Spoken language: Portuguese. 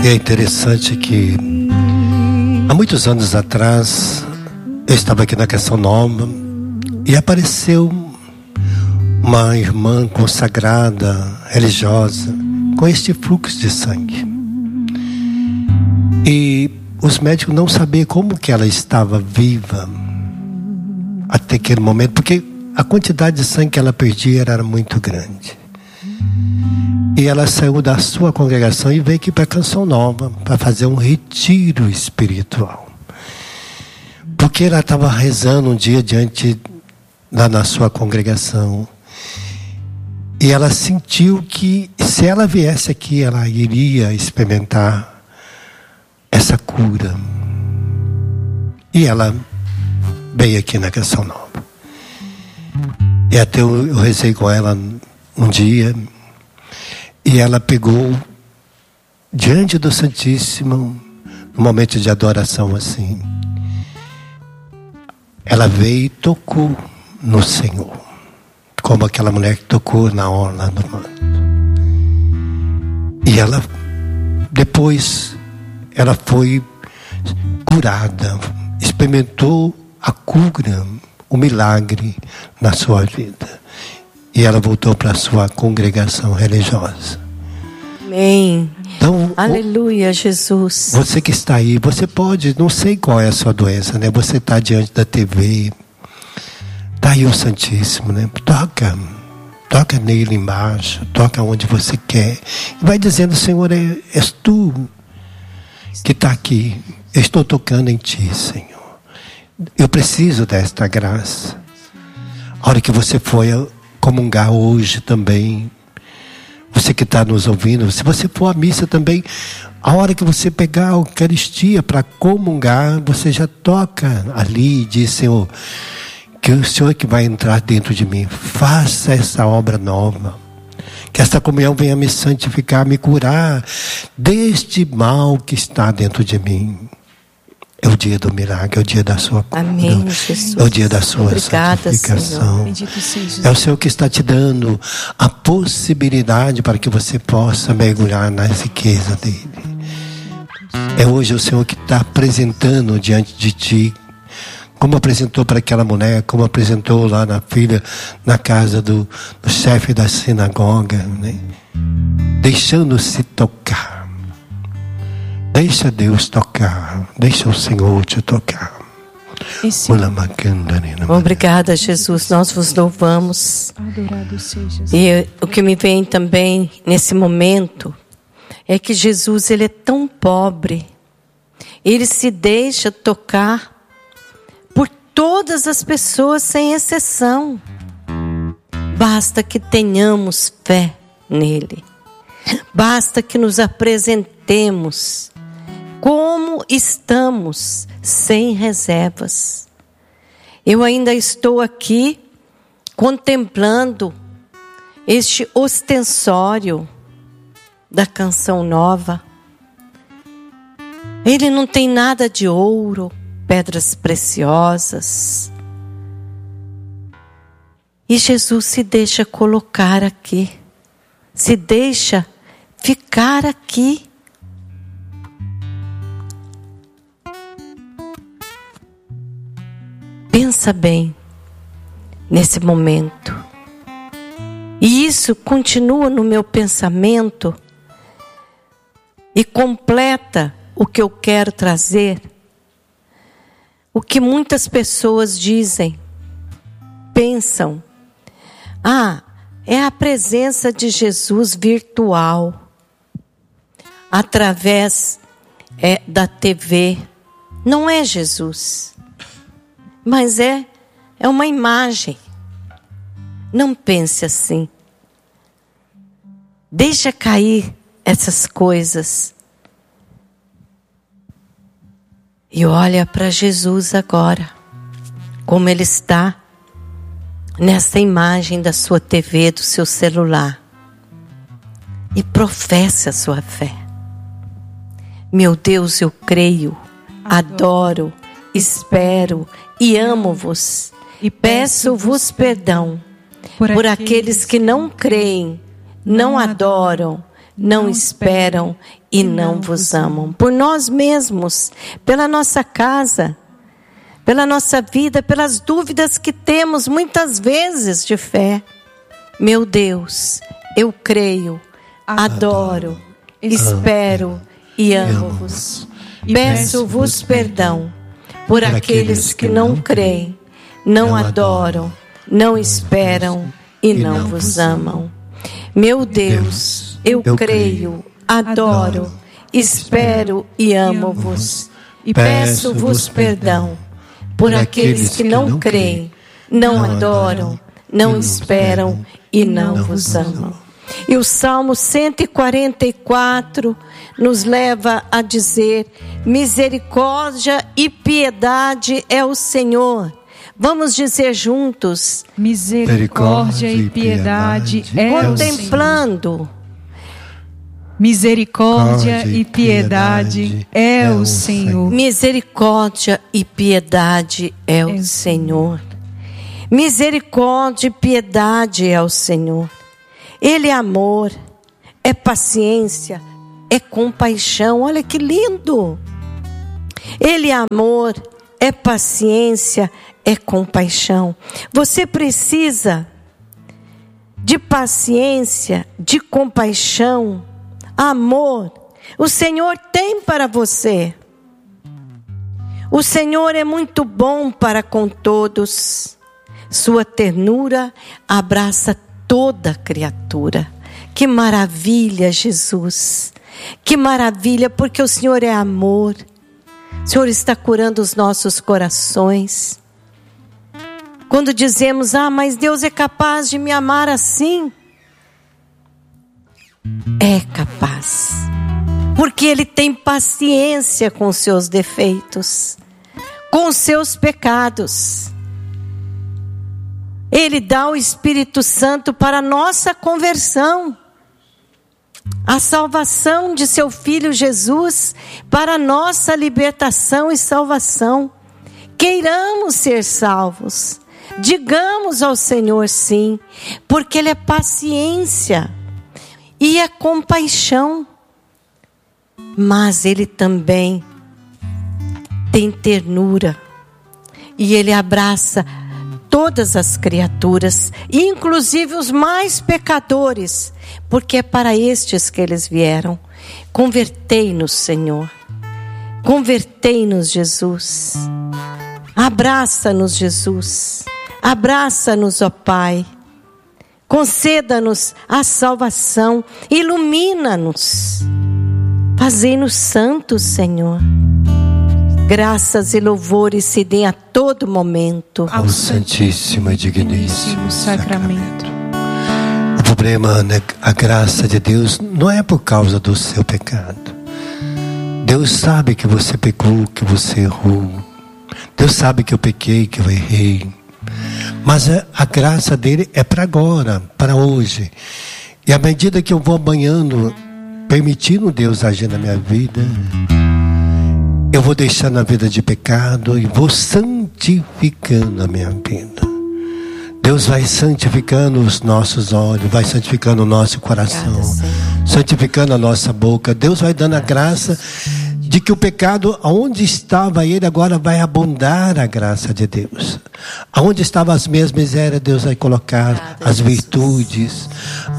E é interessante que há muitos anos atrás eu estava aqui na Canção Nova e apareceu uma irmã consagrada, religiosa, com este fluxo de sangue. E os médicos não sabiam como que ela estava viva até aquele momento, porque a quantidade de sangue que ela perdia era muito grande. E ela saiu da sua congregação e veio aqui para a Canção Nova para fazer um retiro espiritual. Porque ela estava rezando um dia lá na sua congregação. E ela sentiu que se ela viesse aqui, ela iria experimentar essa cura. E ela veio aqui na Canção Nova. E até eu rezei com ela um dia. E ela pegou diante do Santíssimo, no momento de adoração assim. Ela veio e tocou no Senhor, como aquela mulher que tocou na orla do manto. E ela, depois, ela foi curada, experimentou a cura, o milagre na sua vida. E ela voltou para a sua congregação religiosa. Amém. Então, aleluia, Jesus. Você que está aí, você pode, não sei qual é a sua doença, né? Você está diante da TV, está aí o Santíssimo, né? Toca nele embaixo, toca onde você quer. E vai dizendo, Senhor, és tu que está aqui. Eu estou tocando em ti, Senhor. Eu preciso desta graça. A hora que você for comungar hoje também, você que está nos ouvindo, se você for à missa também, a hora que você pegar a Eucaristia para comungar, você já toca ali e diz, Senhor, que o Senhor que vai entrar dentro de mim, faça essa obra nova, que essa comunhão venha me santificar, me curar deste mal que está dentro de mim. É o dia do milagre, é o dia da sua cura. Amém, Jesus. É o dia da sua obrigada, santificação. Bendito seja. É o Senhor que está te dando a possibilidade para que você possa mergulhar nas riquezas dele. É hoje o Senhor que está apresentando diante de ti, como apresentou para aquela mulher, como apresentou lá na filha, na casa do chefe da sinagoga, né? Deixando-se tocar. Deixa Deus tocar. Deixa o Senhor te tocar. Obrigada, Jesus. Nós vos louvamos. Adorado sejas. E o que me vem também nesse momento é que Jesus, ele é tão pobre. Ele se deixa tocar por todas as pessoas sem exceção. Basta que tenhamos fé nele. Basta que nos apresentemos como estamos, sem reservas. Eu ainda estou aqui contemplando este ostensório da Canção Nova. Ele não tem nada de ouro, pedras preciosas. E Jesus se deixa colocar aqui, se deixa ficar aqui. Pensa bem nesse momento. E isso continua no meu pensamento e completa o que eu quero trazer. O que muitas pessoas dizem, pensam. É a presença de Jesus virtual, através da TV. Não é Jesus. Mas é uma imagem. Não pense assim. Deixa cair essas coisas. E olha para Jesus agora. Como ele está nessa imagem da sua TV, do seu celular. E professe a sua fé. Meu Deus, eu creio, adoro, espero e amo-vos, e peço-vos perdão por aqueles que não creem, não adoram, não esperam e não vos amam. Por nós mesmos, pela nossa casa, pela nossa vida, pelas dúvidas que temos muitas vezes de fé. Meu Deus, eu creio, adoro, espero e amo-vos. Peço-vos perdão por aqueles que não creem, não adoram, não esperam e não vos amam. Meu Deus, eu creio, adoro, espero e amo-vos. Peço-vos perdão por aqueles que não creem, não adoram, não esperam e não vos amam. E o Salmo 144 nos leva a dizer: misericórdia e piedade é o Senhor. Vamos dizer juntos: misericórdia e piedade é o Senhor. Contemplando. Misericórdia e piedade é o Senhor. Misericórdia e piedade é o Senhor. Misericórdia e piedade é o Senhor. Ele é amor, é paciência, é compaixão. Olha que lindo! Ele é amor, é paciência, é compaixão. Você precisa de paciência, de compaixão, amor. O Senhor tem para você. O Senhor é muito bom para com todos. Sua ternura abraça toda criatura. Que maravilha, Jesus. Que maravilha, porque o Senhor é amor. O Senhor está curando os nossos corações. Quando dizemos: mas Deus é capaz de me amar assim. É capaz. Porque Ele tem paciência com os seus defeitos, com os seus pecados. Ele dá o Espírito Santo para a nossa conversão. A salvação de seu Filho Jesus para a nossa libertação e salvação. Queiramos ser salvos. Digamos ao Senhor sim, porque Ele é paciência e é compaixão. Mas Ele também tem ternura e Ele abraça todas as criaturas, inclusive os mais pecadores, porque é para estes que eles vieram. Convertei-nos, Senhor. Convertei-nos, Jesus. Abraça-nos, Jesus. Abraça-nos, ó Pai. Conceda-nos a salvação. Ilumina-nos. Fazei-nos santos, Senhor. Graças e louvores se deem a todo momento ao Santíssimo e Digníssimo Sacramento. O problema, né, a graça de Deus não é por causa do seu pecado. Deus sabe que você pecou, que você errou. Deus sabe que eu pequei, que eu errei. Mas a graça dele é para agora, para hoje. E à medida que eu vou banhando, permitindo Deus agir na minha vida, eu vou deixando a vida de pecado e vou santificando a minha vida. Deus vai santificando os nossos olhos, vai santificando o nosso coração, santificando a nossa boca. Deus vai dando a graça de que o pecado, aonde estava ele, agora vai abundar a graça de Deus. Aonde estavam as minhas misérias, Deus vai colocar as virtudes.